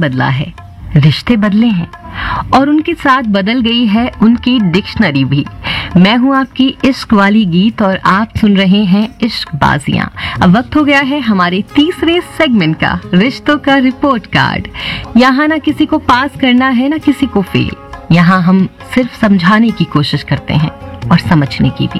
बदला है, रिश्ते बदले हैं और उनके साथ बदल गई है उनकी डिक्शनरी भी। मैं हूं आपकी इश्क वाली गीत और आप सुन रहे हैं इश्क बाजियां। अब वक्त हो गया है हमारे तीसरे सेगमेंट का, रिश्तों का रिपोर्ट कार्ड। यहाँ ना किसी को पास करना है ना किसी को फेल, यहाँ हम सिर्फ समझाने की कोशिश करते हैं और समझने की भी।